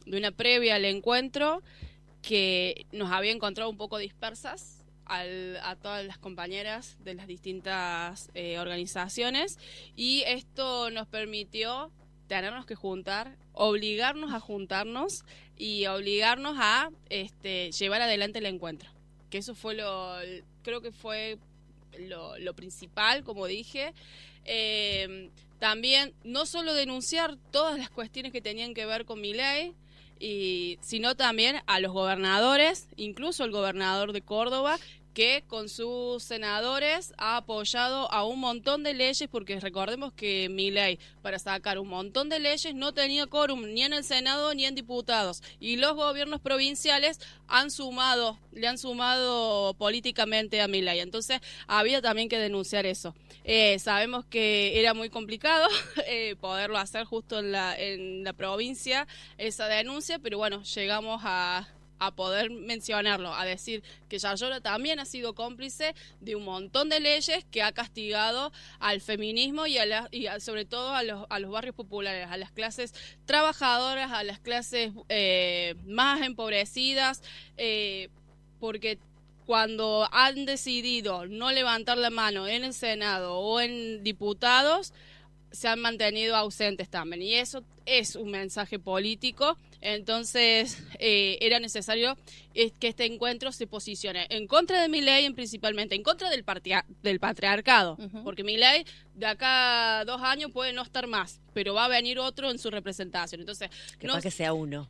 de una previa al encuentro que nos había encontrado un poco dispersas a todas las compañeras de las distintas organizaciones, y esto nos permitió tenernos que juntar, obligarnos a juntarnos y obligarnos a llevar adelante el encuentro, que eso fue creo que fue lo principal, como dije. También no solo denunciar todas las cuestiones que tenían que ver con Milei, sino también a los gobernadores, incluso el gobernador de Córdoba, que con sus senadores ha apoyado a un montón de leyes, porque recordemos que Milei, para sacar un montón de leyes, no tenía quórum ni en el Senado ni en diputados, y los gobiernos provinciales le han sumado políticamente a Milei. Entonces había también que denunciar eso. Sabemos que era muy complicado poderlo hacer justo en la provincia, esa denuncia, pero bueno, llegamos a poder mencionarlo, a decir que Yayora también ha sido cómplice de un montón de leyes que ha castigado al feminismo y sobre todo a los barrios populares, a las clases trabajadoras, a las clases más empobrecidas, porque cuando han decidido no levantar la mano en el Senado o en diputados, se han mantenido ausentes también, y eso es un mensaje político. Entonces era necesario que este encuentro se posicione en contra de Milei, principalmente en contra del patriarcado, porque Milei de acá a 2 años puede no estar más, pero va a venir otro en su representación. Entonces que sea uno.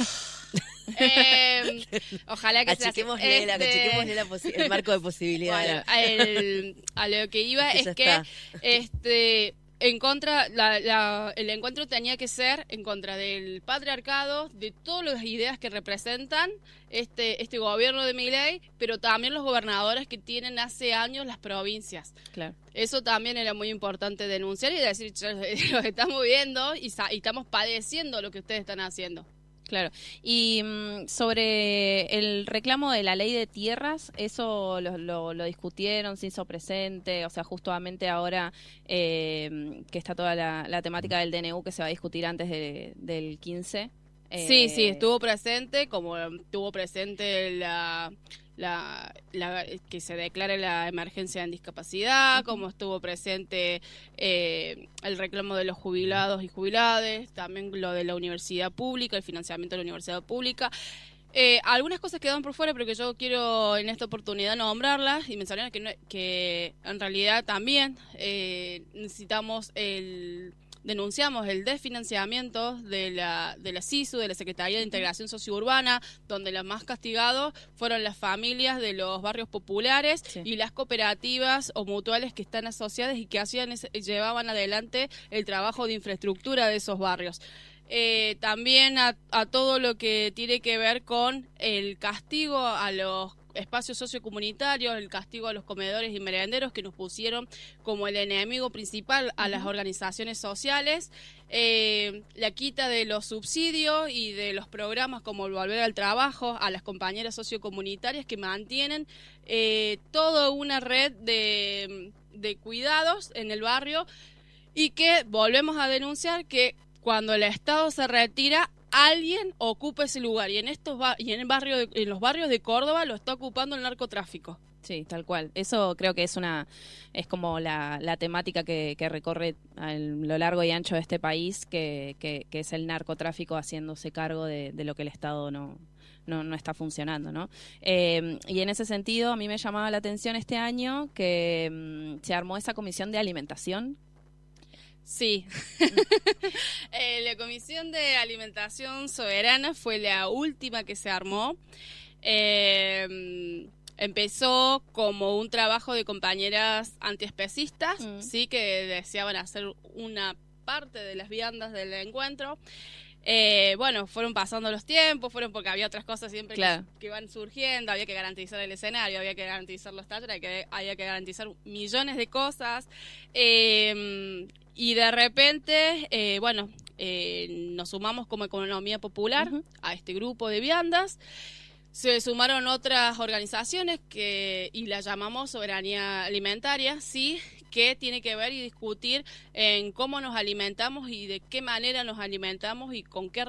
Ojalá que achiquémosle el marco de posibilidades. Bueno, a lo que iba es que en contra, el encuentro tenía que ser en contra del patriarcado, de todas las ideas que representan este gobierno de Milei, pero también los gobernadores que tienen hace años las provincias. Claro. Eso también era muy importante denunciar y decir, lo estamos viendo y estamos padeciendo lo que ustedes están haciendo. Claro. Y sobre el reclamo de la ley de tierras, eso lo discutieron, se hizo presente, o sea, justamente ahora que está toda la temática del DNU que se va a discutir antes del 15. Sí, estuvo presente, como estuvo presente que se declare la emergencia en discapacidad, como estuvo presente el reclamo de los jubilados y jubiladas, también lo de la universidad pública, el financiamiento de la universidad pública. Algunas cosas quedan por fuera, pero que yo quiero en esta oportunidad nombrarlas y mencionar que en realidad también necesitamos denunciamos el desfinanciamiento de la SISU, de la Secretaría de Integración Sociourbana, donde los más castigados fueron las familias de los barrios populares y las cooperativas o mutuales que están asociadas y que llevaban adelante el trabajo de infraestructura de esos barrios. También a todo lo que tiene que ver con el castigo a los espacios sociocomunitarios, el castigo a los comedores y merenderos que nos pusieron como el enemigo principal a las organizaciones sociales, la quita de los subsidios y de los programas como el Volver al Trabajo a las compañeras sociocomunitarias que mantienen toda una red de cuidados en el barrio, y que volvemos a denunciar que cuando el Estado se retira, alguien ocupa ese lugar, y en los barrios de Córdoba lo está ocupando el narcotráfico. Sí, tal cual. Eso creo que es como la temática que recorre a lo largo y ancho de este país, que es el narcotráfico haciéndose cargo de lo que el Estado no está funcionando, ¿no? Y en ese sentido, a mí me llamaba la atención este año que se armó esa comisión de alimentación. Sí, la Comisión de Alimentación Soberana fue la última que se armó. Empezó como un trabajo de compañeras antiespecistas, sí, que deseaban hacer una parte de las viandas del encuentro. Bueno, fueron pasando los tiempos, porque había otras cosas siempre que iban surgiendo, había que garantizar el escenario, había que garantizar los talleres, había que garantizar millones de cosas, y de repente, nos sumamos como Economía Popular a este grupo de viandas. Se sumaron otras organizaciones y la llamamos Soberanía Alimentaria, sí, que tiene que ver y discutir en cómo nos alimentamos y de qué manera nos alimentamos y con qué